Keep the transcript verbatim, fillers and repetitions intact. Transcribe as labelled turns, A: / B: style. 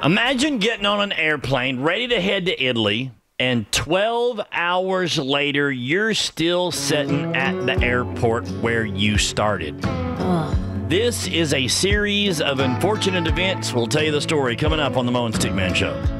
A: Imagine getting on an airplane ready to head to Italy, and twelve hours later, you're still sitting at the airport where you started.
B: Oh.
A: This is a series of unfortunate events. We'll tell you the story coming up on the Mo and Stickman Show.